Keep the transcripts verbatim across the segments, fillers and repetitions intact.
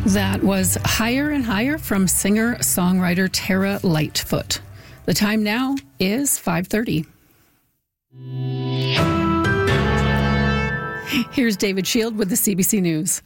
That was Higher and Higher from singer-songwriter Tara Lightfoot. The time now is five thirty. Here's David Shield with the C B C News.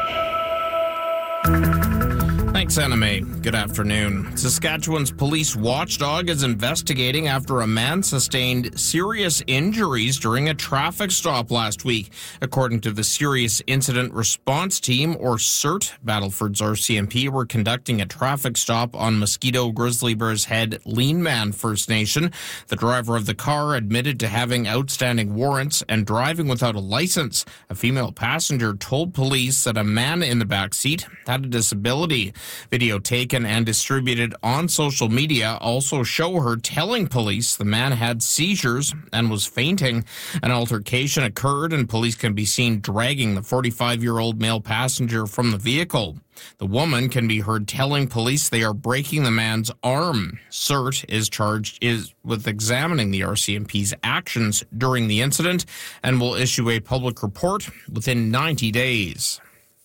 Thanks, Anna May. Good afternoon. Saskatchewan's police watchdog is investigating after a man sustained serious injuries during a traffic stop last week. According to the Serious Incident Response Team, or CERT, Battleford's R C M P were conducting a traffic stop on Mosquito Grizzly Bear's Head Lean Man First Nation. The driver of the car admitted to having outstanding warrants and driving without a license. A female passenger told police that a man in the back seat had a disability. Video taken and distributed on social media also show her telling police the man had seizures and was fainting. An altercation occurred and police can be seen dragging the forty-five-year-old male passenger from the vehicle. The woman can be heard telling police they are breaking the man's arm. CERT is charged is with examining the R C M P's actions during the incident and will issue a public report within ninety days.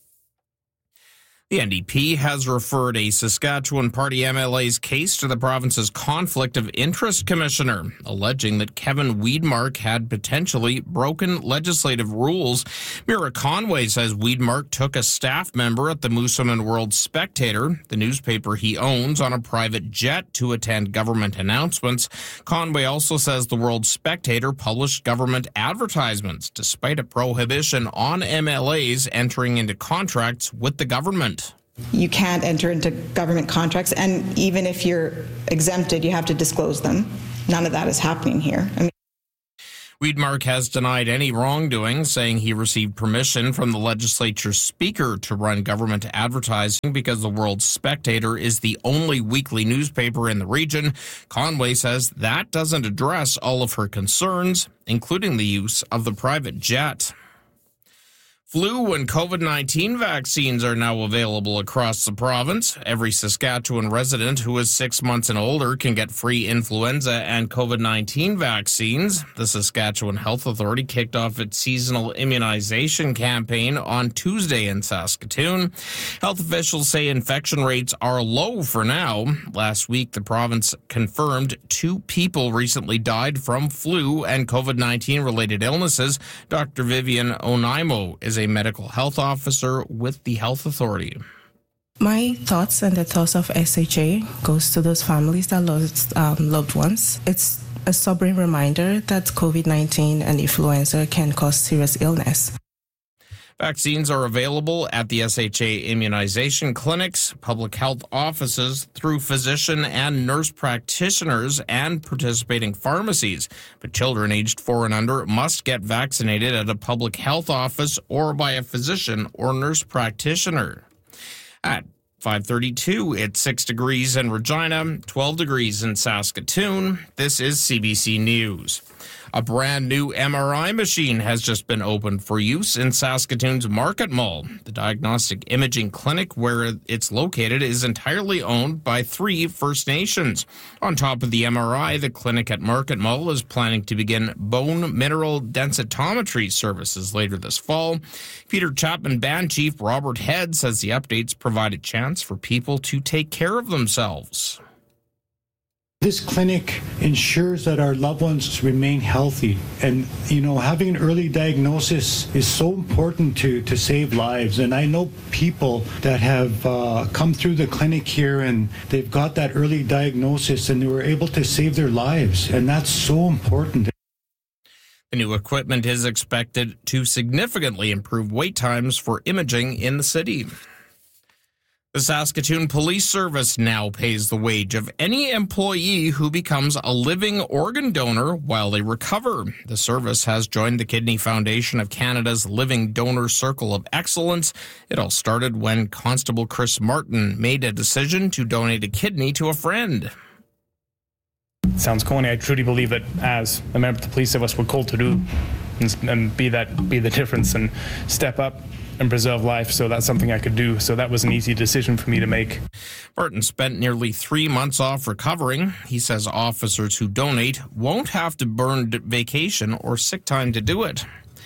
The N D P has referred a Saskatchewan Party M L A's case to the province's Conflict of Interest Commissioner, alleging that Kevin Weidmark had potentially broken legislative rules. Mira Conway says Weidmark took a staff member at the Moosomin World Spectator, the newspaper he owns, on a private jet to attend government announcements. Conway also says the World Spectator published government advertisements, despite a prohibition on M L As entering into contracts with the government. You can't enter into government contracts, and even if you're exempted, you have to disclose them. None of that is happening here. I mean, Weidmark has denied any wrongdoing, saying he received permission from the legislature's speaker to run government advertising because the World Spectator is the only weekly newspaper in the region. Conway says that doesn't address all of her concerns, including the use of the private jet. Flu and COVID nineteen vaccines are now available across the province. Every Saskatchewan resident who is six months and older can get free influenza and COVID nineteen vaccines. The Saskatchewan Health Authority kicked off its seasonal immunization campaign on Tuesday in Saskatoon. Health officials say infection rates are low for now. Last week, the province confirmed two people recently died from flu and COVID nineteen related illnesses. Doctor Vivian Onaimo is a medical health officer with the Health Authority. My thoughts and the thoughts of S H A goes to those families that lost um, loved ones. It's a sobering reminder that COVID nineteen and influenza can cause serious illness. Vaccines are available at the S H A immunization clinics, public health offices, through physician and nurse practitioners and participating pharmacies. But children aged four and under must get vaccinated at a public health office or by a physician or nurse practitioner. At five thirty-two, it's six degrees in Regina, twelve degrees in Saskatoon. This is C B C News. A brand new M R I machine has just been opened for use in Saskatoon's Market Mall. The diagnostic imaging clinic where it's located is entirely owned by three First Nations. On top of the M R I, the clinic at Market Mall is planning to begin bone mineral densitometry services later this fall. Peter Chapman Band Chief Robert Head says the updates provide a chance for people to take care of themselves. This clinic ensures that our loved ones remain healthy. And, you know, having an early diagnosis is so important to, to save lives. And I know people that have uh, come through the clinic here and they've got that early diagnosis and they were able to save their lives. And that's so important. The new equipment is expected to significantly improve wait times for imaging in the city. The Saskatoon Police Service now pays the wage of any employee who becomes a living organ donor while they recover. The service has joined the Kidney Foundation of Canada's Living Donor Circle of Excellence. It all started when Constable Chris Martin made a decision to donate a kidney to a friend. It sounds corny. I truly believe that as a member of the police service, we're called to do and, and be that be the difference and step up and preserve life, so that's something I could do. So that was an easy decision for me to make. Martin spent nearly three months off recovering. He says officers who donate won't have to burn vacation or sick time to do it.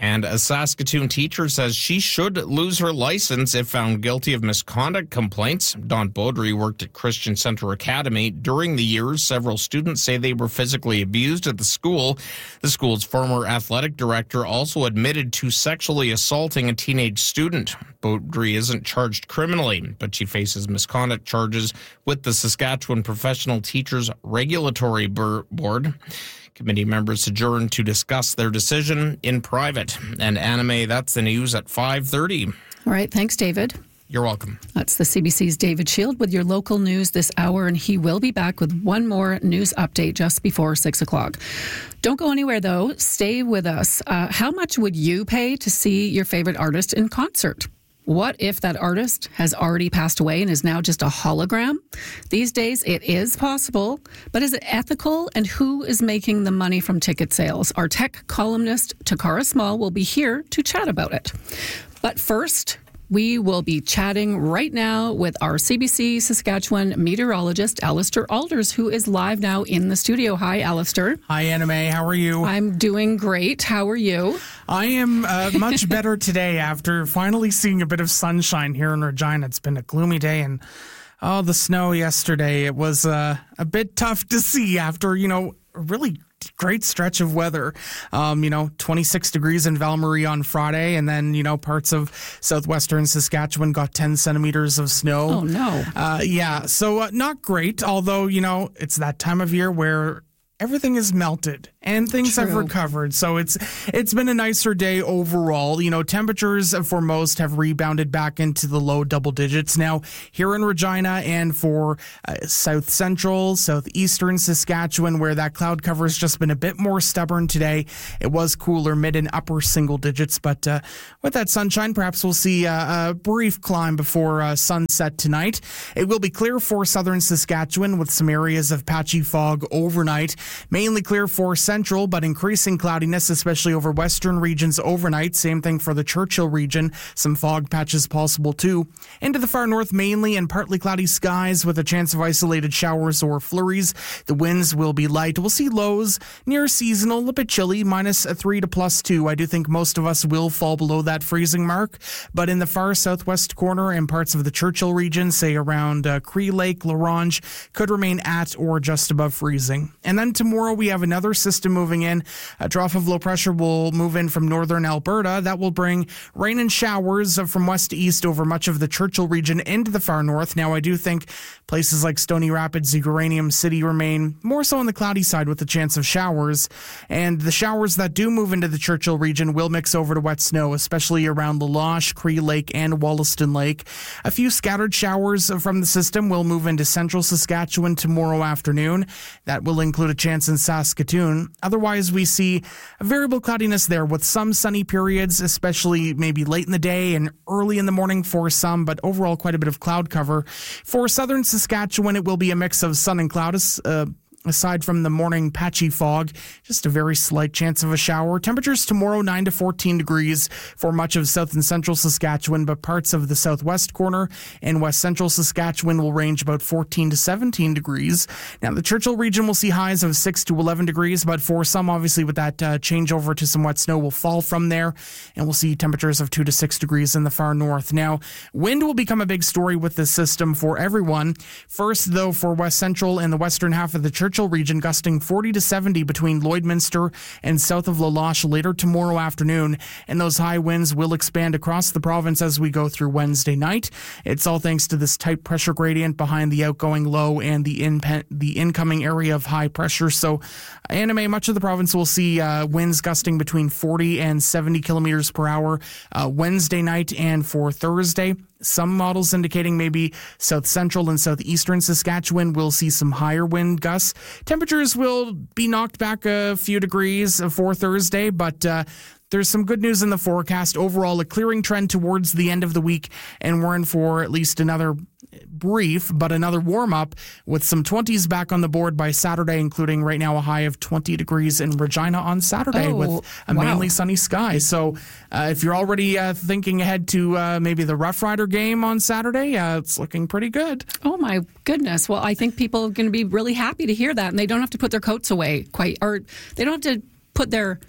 And a Saskatoon teacher says she should lose her license if found guilty of misconduct complaints. Dawn Beaudry worked at Christian Center Academy. During the years, several students say they were physically abused at the school. The school's former athletic director also admitted to sexually assaulting a teenage student. Beaudry isn't charged criminally, but she faces misconduct charges with the Saskatchewan Professional Teachers Regulatory Board. Committee members adjourned to discuss their decision in private. And Anime, that's the news at five thirty. All right. Thanks, David. You're welcome. That's the C B C's David Shield with your local news this hour, and he will be back with one more news update just before six o'clock. Don't go anywhere, though. Stay with us. Uh, how much would you pay to see your favorite artist in concert? What if that artist has already passed away and is now just a hologram? These days, it is possible, but is it ethical? And who is making the money from ticket sales? Our tech columnist, Takara Small, will be here to chat about it. But first, we will be chatting right now with our C B C Saskatchewan meteorologist, Alistair Alders, who is live now in the studio. Hi, Alistair. Hi, Anime. How are you? I'm doing great. How are you? I am uh, much better today after finally seeing a bit of sunshine here in Regina. It's been a gloomy day, and oh, the snow yesterday. It was uh, a bit tough to see after, you know, a really great stretch of weather. Um, you know, twenty-six degrees in Val-Marie on Friday, and then, you know, parts of southwestern Saskatchewan got ten centimeters of snow. Oh, no. Uh, yeah, so uh, not great, although, you know, it's that time of year where everything is melted and things True. have recovered. So it's it's been a nicer day overall. You know, temperatures for most have rebounded back into the low double digits. Now, here in Regina and for uh, south central, southeastern Saskatchewan, where that cloud cover has just been a bit more stubborn today, it was cooler, mid and upper single digits. But uh, with that sunshine, perhaps we'll see a, a brief climb before uh, sunset tonight. It will be clear for southern Saskatchewan with some areas of patchy fog overnight. Mainly clear for central, but increasing cloudiness, especially over western regions overnight. Same thing for the Churchill region. Some fog patches possible too. Into the far north, mainly and partly cloudy skies with a chance of isolated showers or flurries. The winds will be light. We'll see lows near seasonal, a bit chilly, minus three to plus two. I do think most of us will fall below that freezing mark, but in the far southwest corner and parts of the Churchill region, say around uh, Cree Lake, La Ronge, could remain at or just above freezing. And then tomorrow we have another system moving in. A trough of low pressure will move in from northern Alberta. That will bring rain and showers from west to east over much of the Churchill region into the far north. Now, I do think places like Stony Rapids, Uranium City remain more so on the cloudy side with the chance of showers. And the showers that do move into the Churchill region will mix over to wet snow, especially around La Loche, Cree Lake, and Wollaston Lake. A few scattered showers from the system will move into central Saskatchewan tomorrow afternoon. That will include a chance in Saskatoon. Otherwise, we see a variable cloudiness there with some sunny periods, especially maybe late in the day and early in the morning for some, but overall quite a bit of cloud cover. For southern Saskatchewan, it will be a mix of sun and cloud. Uh, Aside from the morning patchy fog, just a very slight chance of a shower. Temperatures tomorrow nine to fourteen degrees for much of south and central Saskatchewan, but parts of the southwest corner and west central Saskatchewan will range about fourteen to seventeen degrees. Now, the Churchill region will see highs of six to eleven degrees, but for some, obviously, with that uh, changeover to some wet snow, will fall from there, and we'll see temperatures of two to six degrees in the far north. Now, wind will become a big story with this system for everyone. First, though, for west central and the western half of the Churchill region, gusting forty to seventy between Lloydminster and south of La Loche later tomorrow afternoon, and those high winds will expand across the province as we go through Wednesday night. It's all thanks to this tight pressure gradient behind the outgoing low and the in the incoming area of high pressure. So, Anime, much of the province will see uh, winds gusting between forty and seventy kilometers per hour uh, Wednesday night and for Thursday. Some models indicating maybe south central and southeastern Saskatchewan will see some higher wind gusts. Temperatures will be knocked back a few degrees for Thursday, but uh, there's some good news in the forecast. Overall, a clearing trend towards the end of the week, and we're in for at least another brief, but another warm-up with some twenties back on the board by Saturday, including right now a high of twenty degrees in Regina on Saturday oh, with a wow. mainly sunny sky. So uh, if you're already uh, thinking ahead to uh, maybe the Rough Rider game on Saturday, uh, it's looking pretty good. Oh, my goodness. Well, I think people are going to be really happy to hear that, and they don't have to put their coats away quite, or they don't have to put their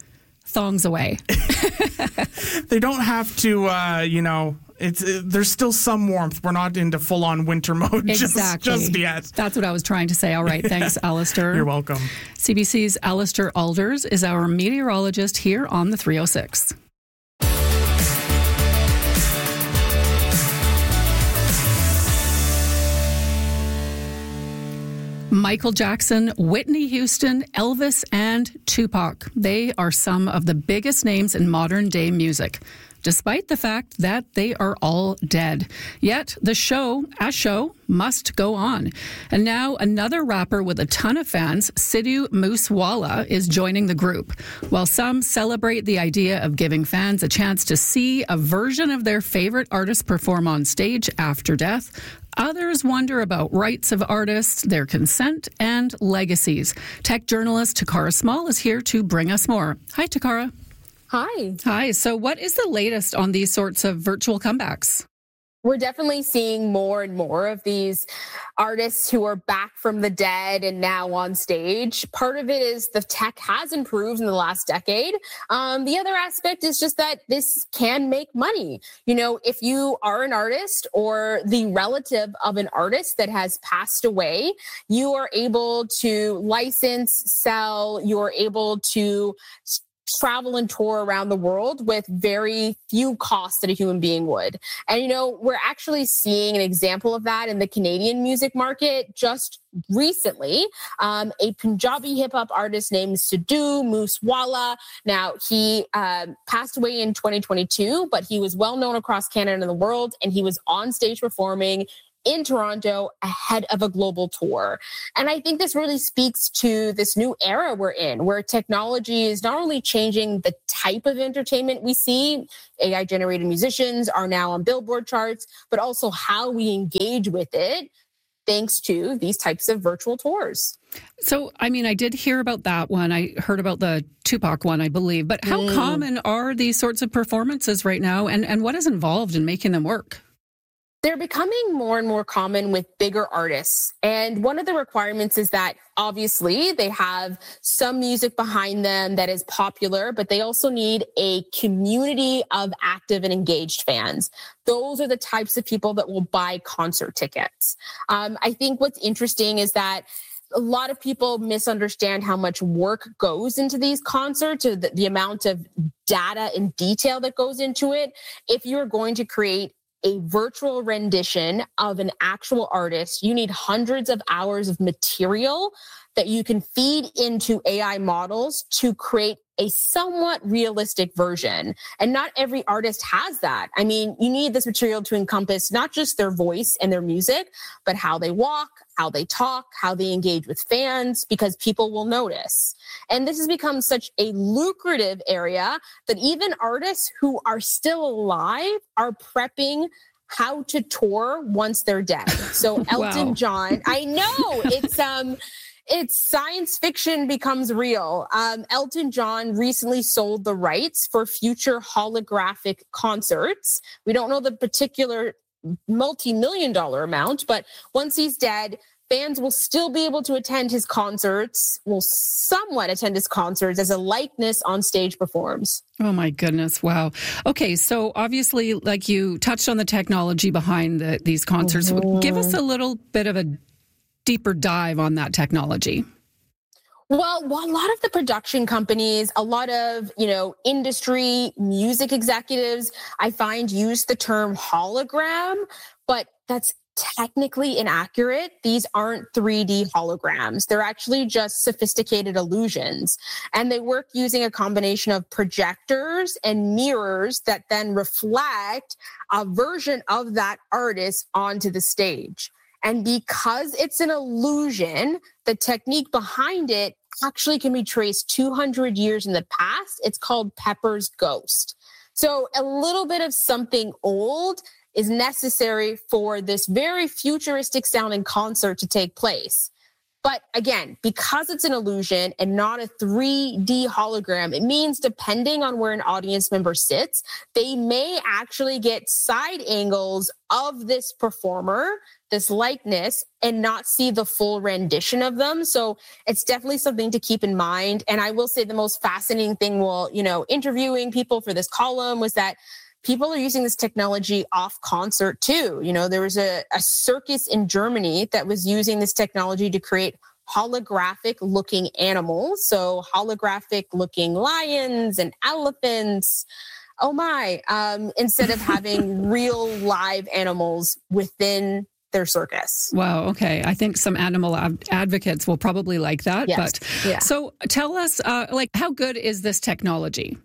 thongs away. They don't have to, uh, you know, it's uh, there's still some warmth. We're not into full-on winter mode Exactly. just, just yet. That's what I was trying to say. All right. Thanks, Alistair. You're welcome. C B C's Alistair Alders is our meteorologist here on the three oh six. Michael Jackson, Whitney Houston, Elvis, and Tupac. They are some of the biggest names in modern day music, despite the fact that they are all dead. Yet the show, as show, must go on. And now another rapper with a ton of fans, Sidhu Moosewala, is joining the group. While some celebrate the idea of giving fans a chance to see a version of their favorite artist perform on stage after death, others wonder about rights of artists, their consent, and legacies. Tech journalist Takara Small is here to bring us more. Hi, Takara. Hi. Hi. So what is the latest on these sorts of virtual comebacks? We're definitely seeing more and more of these artists who are back from the dead and now on stage. Part of it is the tech has improved in the last decade. Um, the other aspect is just that this can make money. You know, if you are an artist or the relative of an artist that has passed away, you are able to license, sell, you're able to travel and tour around the world with very few costs that a human being would. And, you know, we're actually seeing an example of that in the Canadian music market just recently. Um, a Punjabi hip hop artist named Sidhu Moosewala. Now, he um, passed away in twenty twenty-two, but he was well known across Canada and the world, and he was on stage performing in Toronto ahead of a global tour. And I think this really speaks to this new era we're in, where technology is not only changing the type of entertainment we see, A I-generated musicians are now on Billboard charts, but also how we engage with it, thanks to these types of virtual tours. So, I mean, I did hear about that one. I heard about the Tupac one, I believe. But how mm. common are these sorts of performances right now, and, and what is involved in making them work? They're becoming more and more common with bigger artists. And one of the requirements is that obviously they have some music behind them that is popular, but they also need a community of active and engaged fans. Those are the types of people that will buy concert tickets. Um, I think what's interesting is that a lot of people misunderstand how much work goes into these concerts, or the, the amount of data and detail that goes into it. If you're going to create a virtual rendition of an actual artist, you need hundreds of hours of material that you can feed into A I models to create a somewhat realistic version. And not every artist has that. I mean, you need this material to encompass not just their voice and their music, but how they walk, how they talk, how they engage with fans, because people will notice. And this has become such a lucrative area that even artists who are still alive are prepping how to tour once they're dead. So Elton Wow. John, I know it's, um, it's science fiction becomes real. Um, Elton John recently sold the rights for future holographic concerts. We don't know the particular multi-million dollar amount, but once he's dead, fans will still be able to attend his concerts, will somewhat attend his concerts as a likeness on stage performs. Oh my goodness. Wow. Okay. So obviously, like you touched on the technology behind the, these concerts. Mm-hmm. Give us a little bit of a deeper dive on that technology. Well, well, a lot of the production companies, a lot of, you know, industry music executives, I find use the term hologram, but that's technically inaccurate. These aren't three D holograms. They're actually just sophisticated illusions. And they work using a combination of projectors and mirrors that then reflect a version of that artist onto the stage. And because it's an illusion, the technique behind it actually can be traced two hundred years in the past. It's called Pepper's Ghost. So a little bit of something old is necessary for this very futuristic sounding concert to take place. But again, because it's an illusion and not a three D hologram, it means depending on where an audience member sits, they may actually get side angles of this performer, this likeness, and not see the full rendition of them. So it's definitely something to keep in mind. And I will say the most fascinating thing while, you know, interviewing people for this column was that people are using this technology off concert too. You know, there was a, a circus in Germany that was using this technology to create holographic looking animals. So holographic looking lions and elephants. Oh my, um, instead of having real live animals within their circus. Wow. Okay. I think some animal ad- advocates will probably like that. Yes. But Yeah. so tell us, uh, like, how good is this technology?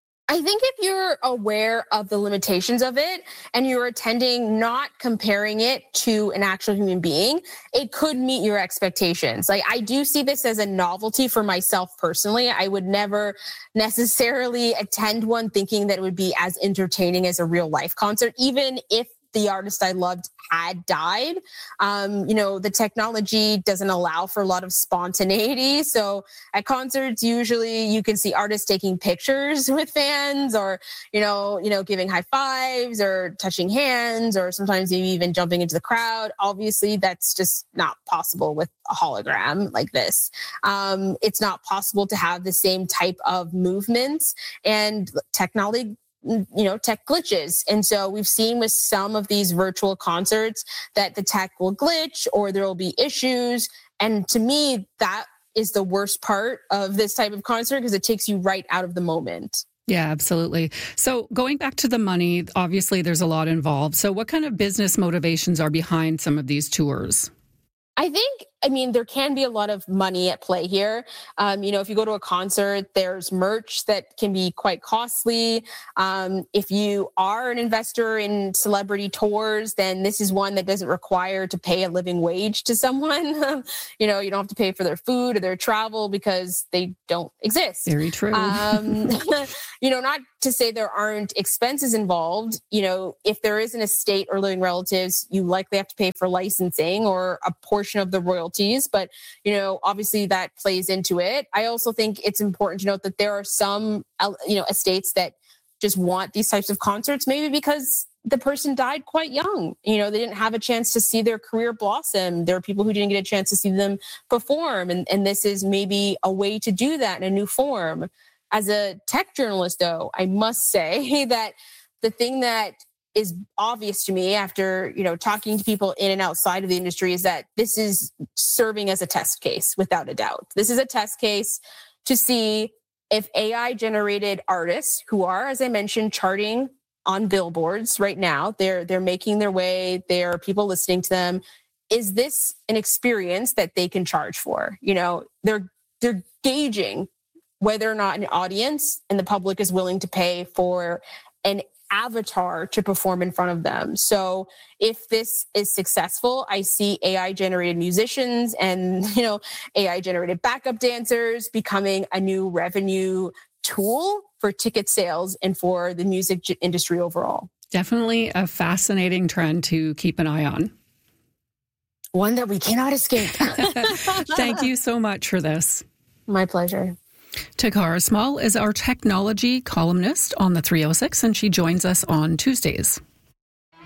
I think if you're aware of the limitations of it and you're attending, not comparing it to an actual human being, it could meet your expectations. Like, I do see this as a novelty for myself personally. I would never necessarily attend one thinking that it would be as entertaining as a real life concert, even if the artist I loved had died. Um, you know, the technology doesn't allow for a lot of spontaneity. So at concerts, usually you can see artists taking pictures with fans or, you know, you know, giving high fives or touching hands or sometimes maybe even jumping into the crowd. Obviously, that's just not possible with a hologram like this. Um, it's not possible to have the same type of movements and technology you know, tech glitches. And so we've seen with some of these virtual concerts that the tech will glitch or there will be issues. And to me, that is the worst part of this type of concert because it takes you right out of the moment. Yeah, absolutely. So going back to the money, obviously there's a lot involved. So what kind of business motivations are behind some of these tours? I think, I mean, there can be a lot of money at play here. Um, you know, if you go to a concert, there's merch that can be quite costly. Um, if you are an investor in celebrity tours, then this is one that doesn't require to pay a living wage to someone. You know, you don't have to pay for their food or their travel because they don't exist. Very true. Um, you know, not to say there aren't expenses involved. You know, if there is an estate or living relatives, you likely have to pay for licensing or a portion of the royalties. But, you know, obviously that plays into it. I also think it's important to note that there are some, you know, estates that just want these types of concerts, maybe because the person died quite young. You know, they didn't have a chance to see their career blossom. There are people who didn't get a chance to see them perform. And, and this is maybe a way to do that in a new form. As a tech journalist, though, I must say that the thing that is obvious to me after, you know, talking to people in and outside of the industry is that this is serving as a test case without a doubt. This is a test case to see if A I generated artists who are, as I mentioned, charting on billboards right now, they're, they're making their way, there are people listening to them. Is this an experience that they can charge for? You know, they're, they're gauging whether or not an audience and the public is willing to pay for an avatar to perform in front of them. So if this is successful, I see A I generated musicians and, you know, A I generated backup dancers becoming a new revenue tool for ticket sales and for the music industry overall. Definitely a fascinating trend to keep an eye on. One that we cannot escape. Thank you so much for this. My pleasure. Takara Small is our technology columnist on the three oh six, and she joins us on Tuesdays.